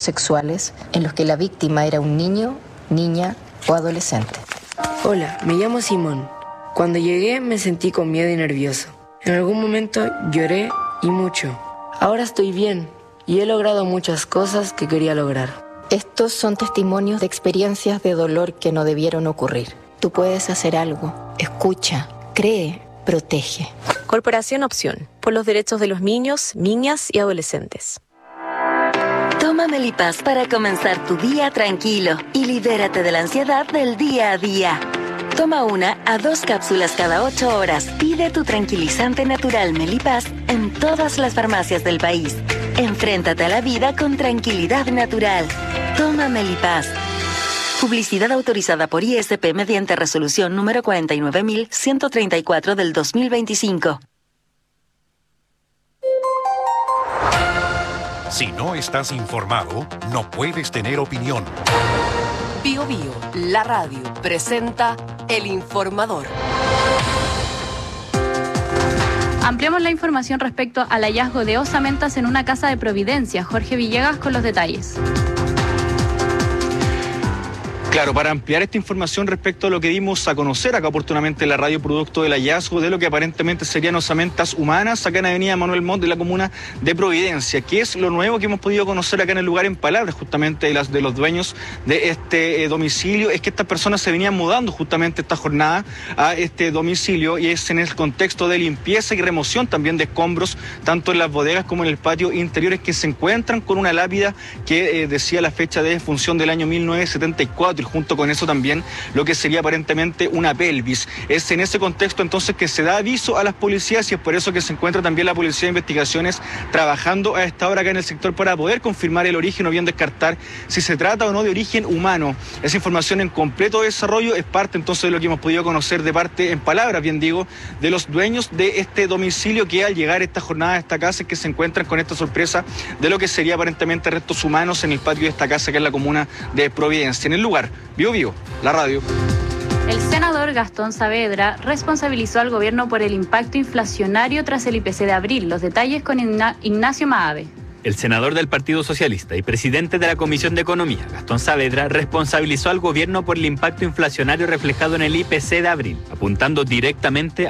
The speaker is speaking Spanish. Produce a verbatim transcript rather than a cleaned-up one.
sexuales en los que la víctima era un niño, niña o adolescente. Hola, me llamo Simón. Cuando llegué me sentí con miedo y nervioso. En algún momento lloré y mucho. Ahora estoy bien y he logrado muchas cosas que quería lograr. Estos son testimonios de experiencias de dolor que no debieron ocurrir. Tú puedes hacer algo. Escucha, cree, protege. Corporación Opción, por los derechos de los niños, niñas y adolescentes. Toma Melipaz para comenzar tu día tranquilo y libérate de la ansiedad del día a día. Toma una a dos cápsulas cada ocho horas. Pide tu tranquilizante natural Melipaz en todas las farmacias del país. Enfréntate a la vida con tranquilidad natural. Toma Melipaz. Publicidad autorizada por I S P mediante resolución número cuarenta y nueve mil ciento treinta y cuatro del dos mil veinticinco. Si no estás informado, no puedes tener opinión. Bio Bio, la radio, presenta El Informador. Ampliamos la información respecto al hallazgo de osamentas en una casa de Providencia. Jorge Villegas con los detalles. Claro, para ampliar esta información respecto a lo que dimos a conocer acá oportunamente en la radio, producto del hallazgo de lo que aparentemente serían osamentas humanas acá en Avenida Manuel Montt de la comuna de Providencia, que es lo nuevo que hemos podido conocer acá en el lugar en palabras justamente de, las, de los dueños de este eh, domicilio, es que estas personas se venían mudando justamente esta jornada a este domicilio y es en el contexto de limpieza y remoción también de escombros, tanto en las bodegas como en el patio interiores, que se encuentran con una lápida que eh, decía la fecha de defunción del año mil novecientos setenta y cuatro. Y junto con eso también lo que sería aparentemente una pelvis. Es en ese contexto entonces que se da aviso a las policías y es por eso que se encuentra también la Policía de Investigaciones trabajando a esta hora acá en el sector para poder confirmar el origen o bien descartar si se trata o no de origen humano. Esa información en completo desarrollo es parte entonces de lo que hemos podido conocer de parte, en palabras bien digo, de los dueños de este domicilio, que al llegar esta jornada a esta casa es que se encuentran con esta sorpresa de lo que sería aparentemente restos humanos en el patio de esta casa que es la comuna de Providencia. En el lugar, Bio Bio, la radio. El senador Gastón Saavedra responsabilizó al gobierno por el impacto inflacionario tras el I P C de abril. Los detalles con Ignacio Maave. El senador del Partido Socialista y presidente de la Comisión de Economía, Gastón Saavedra, responsabilizó al gobierno por el impacto inflacionario reflejado en el I P C de abril, apuntando directamente